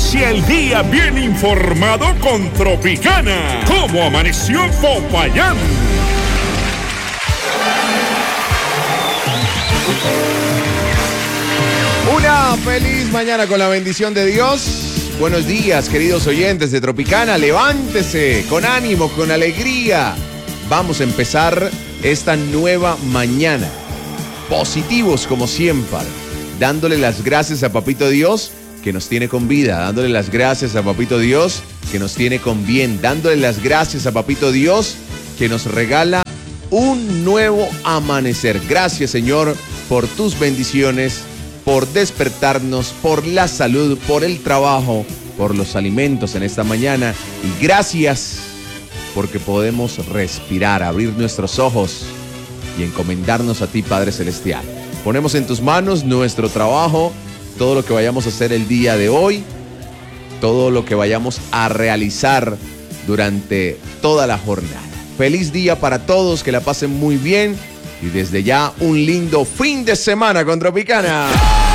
Inicia el día bien informado con Tropicana. ¿Cómo amaneció Popayán? Una feliz mañana con la bendición de Dios. Buenos días, queridos oyentes de Tropicana. Levántese con ánimo, con alegría. Vamos a empezar esta nueva mañana. Positivos como siempre. Dándole las gracias a Papito Dios que nos tiene con vida. Dándole las gracias a Papito Dios que nos tiene con bien. Dándole las gracias a Papito Dios que nos regala un nuevo amanecer. Gracias, Señor, por tus bendiciones, por despertarnos, por la salud, por el trabajo, por los alimentos en esta mañana. Y gracias porque podemos respirar, abrir nuestros ojos y encomendarnos a ti, Padre Celestial. Ponemos en tus manos nuestro trabajo, todo lo que vayamos a hacer el día de hoy, todo lo que vayamos a realizar durante toda la jornada. Feliz día para todos, que la pasen muy bien y desde ya un lindo fin de semana con Tropicana.